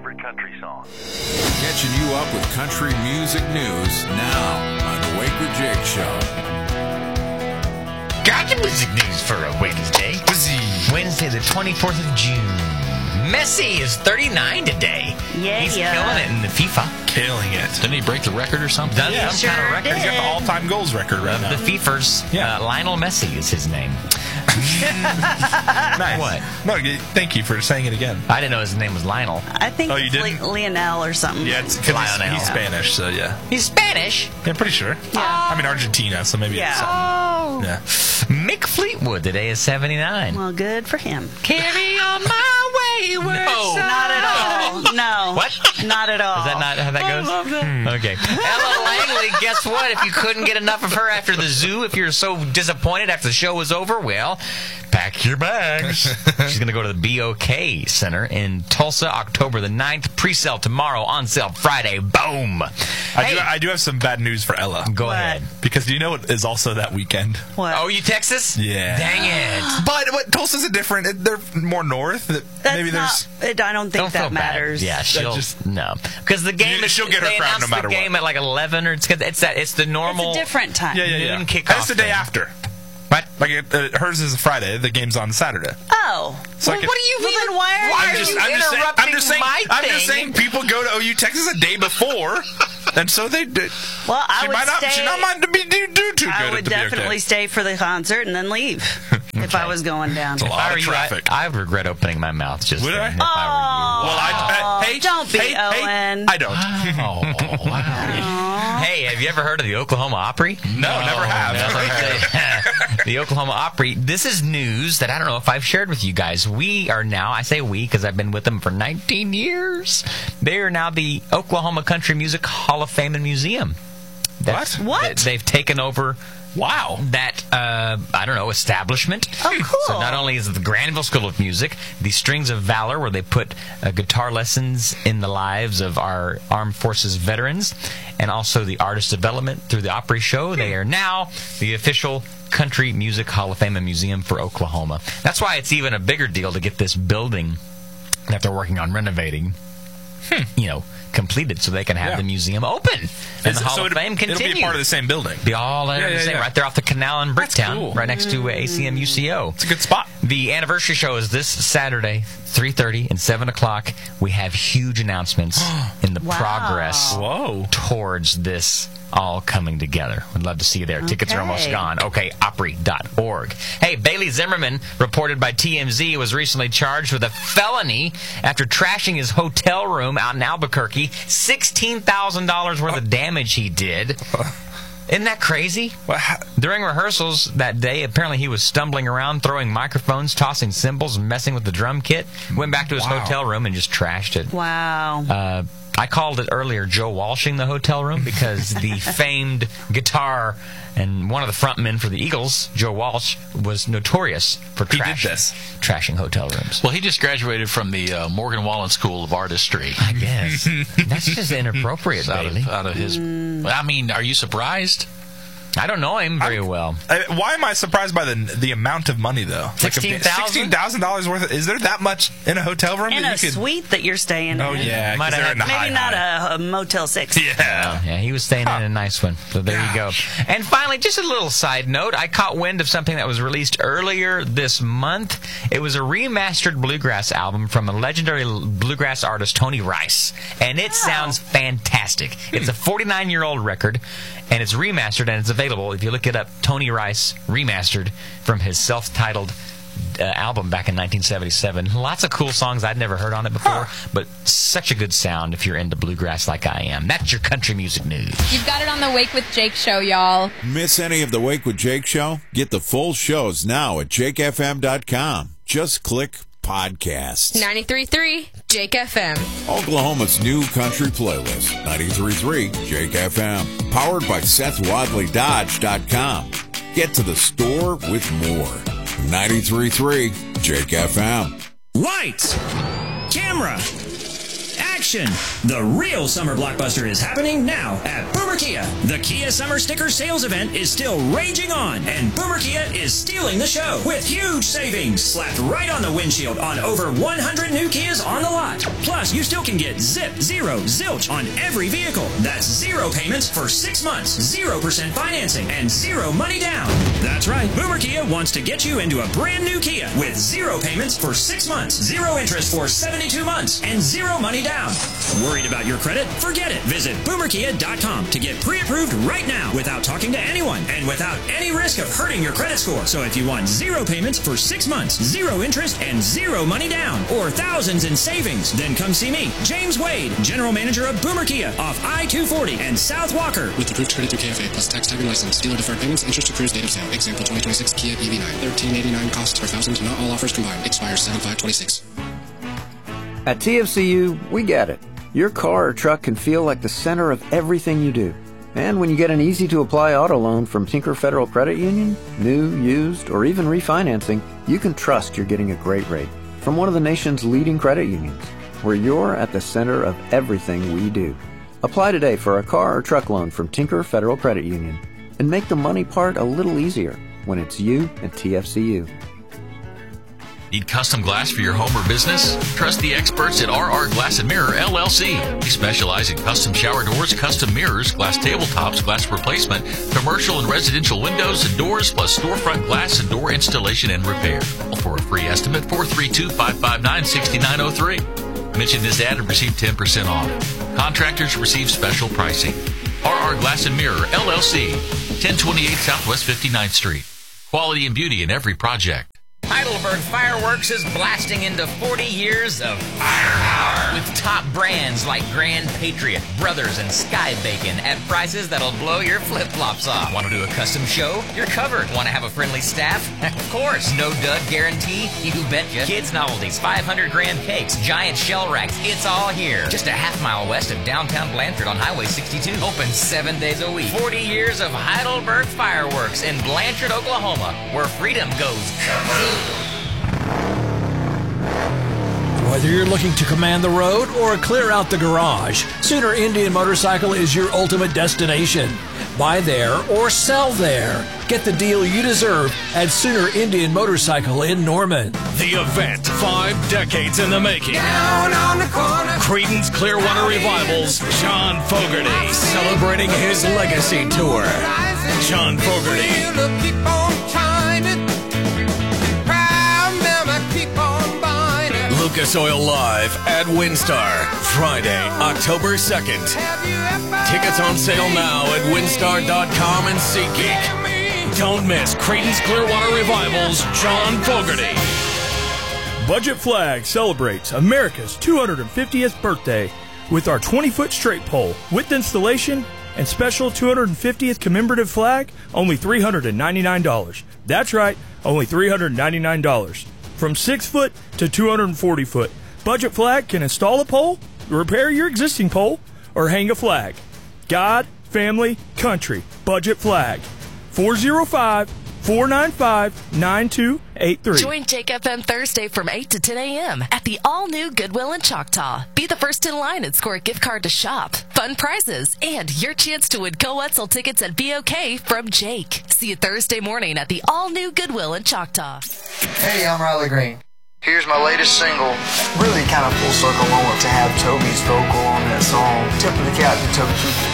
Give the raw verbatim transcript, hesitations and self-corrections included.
favorite country songs. Catching you up with country music news now on the Wake with Jake Show. Country music news for a Wednesday. Wednesday, the twenty-fourth of June. Messi is thirty-nine today. Yeah, He's yeah. killing it in the FIFA. Killing it. Didn't he break the record or something? Done He some sure kind of record. did. He's got the all-time goals record right now. The FIFA's Yeah. uh, Lionel Messi is his name. Nice. What? No, y- thank you for saying it again. I didn't know his name was Lionel. I think Oh, you it's didn't? Le- Lionel or something. Yeah, it's because he's, Lionel. he's Spanish, so yeah. He's Spanish. Yeah, pretty sure. Yeah. I mean, Argentina, so maybe Yeah. it's something. Oh. Yeah. Mick Fleetwood today is seventy-nine. Well, good for him. Carry on my wayward No. son. Not at all. No. What? Not at all. Is that not how that goes? love that. Hmm. Okay. Ella Langley, guess what? If you couldn't get enough of her after the zoo, if you're so disappointed after the show was over, well, pack your bags. She's going to go to the B O K Center in Tulsa, October the ninth. Pre-sale tomorrow, on sale Friday. Boom. I, Hey, do, I do have some bad news for Ella. go What? ahead. Because do you know what is also that weekend? What? Oh, you Texas? Yeah. Dang it. But what, Tulsa's a different. it- They're more north. That That's maybe not. there's. It, I don't think Don't that feel matters. bad. Yeah, she'll just- no, because the game You- is she'll get her they crown announced no matter the game what. at like eleven or it's it's that it's the It's normal a different time. Yeah, yeah, yeah. noon kickoff That's the day thing. after. What? Like it, uh, hers is a Friday. The game's on Saturday. Oh. So I Well, could- what are you? Well, even- then why are why you are you I'm just saying, interrupting I'm just saying, my I'm thing? just saying people go to O U Texas a day before, and so they do. Well, I she would might not, stay. she not mind to be do, do too good I at would the B O K. definitely stay for the concert and then leave if I was going down. a If lot I of were you, traffic. I, I would regret opening my mouth just Would then I? if I Well, I, uh, hey, don't be, hey, hey, Owen. I don't. were you. Oh, wow. Hey, have you ever heard of the Oklahoma Opry? No, never have. Never heard. The Oklahoma Opry. This is news that I don't know if I've shared with you guys. We are now, I say we because I've been with them for nineteen years. They are now the Oklahoma Country Music Hall of Fame and Museum. That's- What? they- They've taken over Wow. that, uh, I don't know, establishment. Oh, cool. So not only is it the Granville School of Music, the Strings of Valor, where they put uh, guitar lessons in the lives of our armed forces veterans, and also the artist development through the Opry Show. They are now the official Country Music Hall of Fame and Museum for Oklahoma. That's why it's even a bigger deal to get this building that they're working on renovating, you know, completed so they can have Yeah. the museum open. And It's- the Hall so of it'll, Fame it'll continues. be a part of the same building. Be all Yeah, the yeah, same, yeah. right there off the canal in Bricktown, cool. right next to A C M U C O. It's a good spot. The anniversary show is this Saturday, three thirty and seven o'clock. We have huge announcements in the Wow. progress Whoa. towards this all coming together. We'd love to see you there. Tickets are almost Okay. gone. Okay, Opry dot org. Hey, Bailey Zimmerman, reported by T M Z, was recently charged with a felony after trashing his hotel room out in Albuquerque. sixteen thousand dollars worth of damage he did. Isn't that crazy? Well, ha- During rehearsals that day, apparently he was stumbling around, throwing microphones, tossing cymbals, and messing with the drum kit. Went back to his Wow. hotel room and just trashed it. Wow. Uh, I called it earlier Joe Walshing the hotel room because the famed guitar and one of the frontmen for the Eagles, Joe Walsh, was notorious for He did trashing, this. trashing hotel rooms. Well, he just graduated from the uh, Morgan Wallen School of Artistry. I guess. That's just inappropriate, out, of, Bailey. out of his. I mean, are you surprised? I don't know him very I'm- well. Uh, why am I surprised by the the amount of money though? sixteen thousand dollars? Sixteen thousand dollars worth. Of, is there that much in a hotel room? in that a you could, suite that you're staying Oh in. yeah, Might 'cause have they're in the Maybe high, not high. a, a Motel six. Yeah. Yeah, he was staying in a nice one. So there you go. And finally, just a little side note. I caught wind of something that was released earlier this month. It was a remastered bluegrass album from a legendary bluegrass artist, Tony Rice. And it sounds fantastic. It's a forty-nine-year-old record, and it's remastered, and it's available. If you look it up, Tony Rice Remastered, from his self-titled Uh, album back in nineteen seventy-seven. Lots of cool songs I'd never heard on it before, but such a good sound if you're into bluegrass like I am. That's your country music news. You've got it on the Wake with Jake show, y'all. Miss any of the Wake with Jake show? Get the full shows now at jake f m dot com. Just click podcasts. ninety-three point three Jake F M. Oklahoma's new country playlist, ninety-three point three Jake F M. Powered by Seth Wadley Dodge dot com. Get to the store with more. ninety-three point three Jake F M. Lights, camera, action! The real summer blockbuster is happening now at Boomer Kia. The Kia Summer Sticker Sales Event is still raging on, and Boomer Kia is stealing the show with huge savings slapped right on the windshield on over one hundred new Kias on the lot. Plus, you still can get zip, zero, zilch on every vehicle. That's zero payments for six months, zero percent financing, and zero money down. That's right, Boomer Kia wants to get you into a brand new Kia with zero payments for six months, zero interest for seventy-two months, and zero money down. Worried about your credit? Forget it. Visit boomer kia dot com to get pre-approved right now without talking to anyone and without any risk of hurting your credit score. So if you want zero payments for six months, zero interest, and zero money down, or thousands in savings, then come see me, James Wade, General Manager of Boomer Kia off I two forty and South Walker. With approved credit through K F A plus tax type and license. Dealer deferred payments, interest accrues date of sale. Example twenty twenty-six Kia E V nine. thirteen eighty-nine costs per thousand. Not all offers combined. Expires seven five twenty-six. At T F C U, we get it. Your car or truck can feel like the center of everything you do. And when you get an easy-to-apply auto loan from Tinker Federal Credit Union, new, used, or even refinancing, you can trust you're getting a great rate from one of the nation's leading credit unions, where you're at the center of everything we do. Apply today for a car or truck loan from Tinker Federal Credit Union and make the money part a little easier when it's you and T F C U. Need custom glass for your home or business? Trust the experts at R R Glass and Mirror, L L C. We specialize in custom shower doors, custom mirrors, glass tabletops, glass replacement, commercial and residential windows and doors, plus storefront glass and door installation and repair. For a free estimate, four three two, five five nine, six nine zero three. Mention this ad and receive ten percent off. Contractors receive special pricing. R R Glass and Mirror, L L C, ten twenty-eight Southwest fifty-ninth Street. Quality and beauty in every project. Heidelberg Fireworks is blasting into forty years of firepower with top brands like Grand Patriot, Brothers, and Sky Bacon at prices that'll blow your flip-flops off. Want to do a custom show? You're covered. Want to have a friendly staff? Of course. No dud guarantee? You betcha. Kids novelties, five hundred gram cakes, giant shell racks. It's all here. Just a half mile west of downtown Blanchard on Highway sixty-two. Open seven days a week. forty years of Heidelberg Fireworks in Blanchard, Oklahoma, where freedom goes kaboom. Whether you're looking to command the road or clear out the garage, Sooner Indian Motorcycle is your ultimate destination. Buy there or sell there. Get the deal you deserve at Sooner Indian Motorcycle in Norman. The event, five decades in the making. Down on the corner. Creedence Clearwater Revival's John Fogerty, celebrating his legacy tour. John Fogerty. Lucas Oil Live at Windstar, Friday, October second. Tickets on sale now at windstar dot com and SeatGeek. Don't miss Creedence Clearwater Revival's John Fogerty. Budget Flag celebrates America's two hundred fiftieth birthday with our twenty-foot straight pole, with installation and special two hundred fiftieth commemorative flag, only three hundred ninety-nine dollars. That's right, only three hundred ninety-nine dollars. From six foot to two hundred forty foot, Budget Flag can install a pole, repair your existing pole, or hang a flag. God, family, country, Budget Flag. four oh five, four nine five, nine two eight three. Join Jake F M Thursday from eight to ten a.m. at the all-new Goodwill in Choctaw. Be the first in line and score a gift card to shop, fun prizes, and your chance to win Go Wetzel tickets at B O K from Jake. See you Thursday morning at the all-new Goodwill in Choctaw. Hey, I'm Riley Green. Here's my latest single. Really kind of full circle moment to have Toby's vocal on that song. Tip of the cap to Toby Keeper.